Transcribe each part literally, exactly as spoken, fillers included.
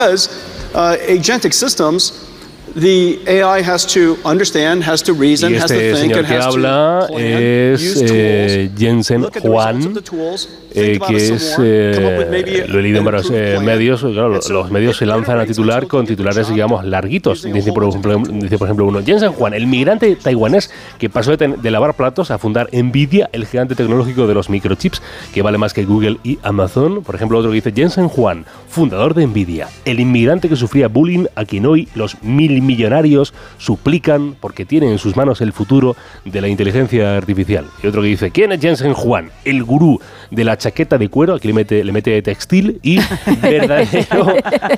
Because uh, agentic systems, the A I has to understand, has to reason, y este has to think, señor and que has habla to plan, es use eh, tools, Jensen look at the Huang, results of the tools, eh, think about que it some es, more, come up with eh, maybe lo he leído en an varios improved eh, plan. medios, claro, And so los medios it se lanzan a iterates titular until con you get the titulares, job digamos, done, larguitos. using a Dice whole por, bunch of ejemplo, different dice, por tools. ejemplo, uno, Jensen Huang, el migrante taiwanés que pasó de, de lavar platos a fundar Nvidia, el gigante tecnológico de los microchips, que vale más que Google y Amazon. Por ejemplo, otro que dice, Jensen Huang, fundador de Nvidia, el inmigrante que sufría bullying a quien hoy los mil millonarios suplican porque tiene en sus manos el futuro de la inteligencia artificial. Y otro que dice, ¿quién es Jensen Huang? El gurú de la chaqueta de cuero, aquí le mete, le mete textil y verdadero...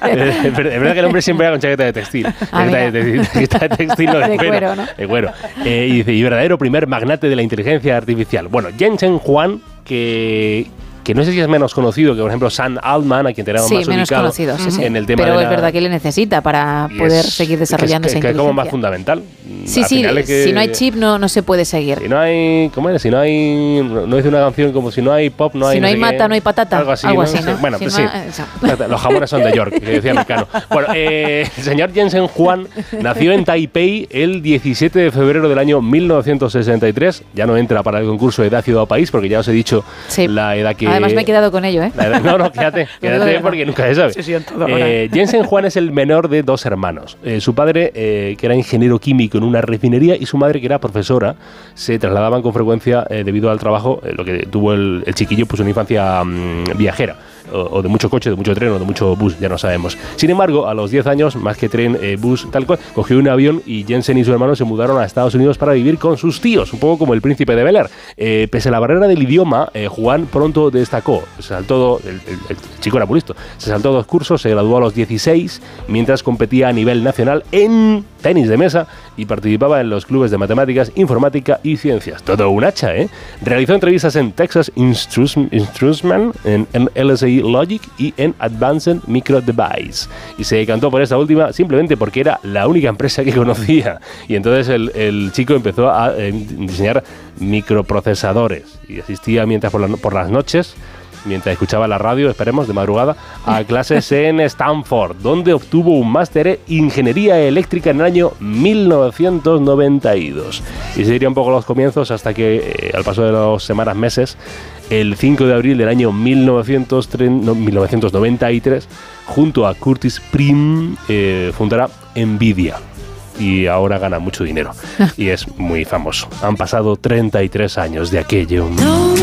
Es verdad que el hombre siempre va con chaqueta de textil. Ah, chaqueta, de, chaqueta de textil no de, de cuero. cuero, ¿no? De cuero. Eh, y dice, y verdadero primer magnate de la inteligencia artificial. Bueno, Jensen Huang, que... que no sé si es menos conocido que, por ejemplo, Sam Altman, a quien tenemos sí, más menos ubicado conocido, sí, sí. en el tema Pero de la... es verdad que le necesita para y poder es, seguir desarrollando que es, esa que, que inteligencia. es como más fundamental. Sí, Al sí, final es que, si no hay chip no, no se puede seguir. Si no hay... ¿Cómo es? Si no hay... No dice una canción como si no hay pop, no hay... Si no hay sé mata, qué, no hay patata. Algo así, algo ¿no? así, ¿no? Bueno, si pues no, sí. Los jamones son de York, que decía Mecano. Bueno, eh, el señor Jensen Huang nació en Taipei el diecisiete de febrero del año mil novecientos sesenta y tres. Ya no entra para el concurso de edad, ciudad o país, porque ya os he dicho sí. la edad que... Además me he quedado con ello, ¿eh? La edad, no, no, quédate, quédate porque nunca se sabe. Sí, sí, en todo, eh, Jensen Huang es el menor de dos hermanos. Eh, su padre, eh, que era ingeniero químico en una refinería, y su madre, que era profesora, se trasladaban con frecuencia eh, debido al trabajo, eh, lo que tuvo el, el chiquillo, pues una infancia mmm, viajera. O, o de mucho coche, de mucho tren o de mucho bus, ya no sabemos. Sin embargo, a los diez años, más que tren, eh, bus, tal cual, cogió un avión y Jensen y su hermano se mudaron a Estados Unidos para vivir con sus tíos, un poco como el príncipe de Bel-Air. Eh, pese a la barrera del idioma, eh, Juan pronto destacó. Se saltó, el, el, el chico era muy listo, se saltó dos cursos, se graduó a los dieciséis, mientras competía a nivel nacional en tenis de mesa y participaba en los clubes de matemáticas, informática y ciencias. Todo un hacha, ¿eh? Realizó entrevistas en Texas Instruments, en, en L S I Logic y en Advanced Micro Device. Y se decantó por esta última simplemente porque era la única empresa que conocía. Y entonces el, el chico empezó a eh, diseñar microprocesadores y asistía mientras por, la, por las noches, mientras escuchaba la radio, esperemos, de madrugada, a clases en Stanford, donde obtuvo un máster en Ingeniería Eléctrica en el año mil novecientos noventa y dos. Y serían un poco los comienzos hasta que, eh, al paso de las semanas, meses, el cinco de abril del año mil novecientos noventa y tres, junto a Curtis Prim, eh, fundará Nvidia. Y ahora gana mucho dinero. Y es muy famoso. Han pasado treinta y tres años de aquello.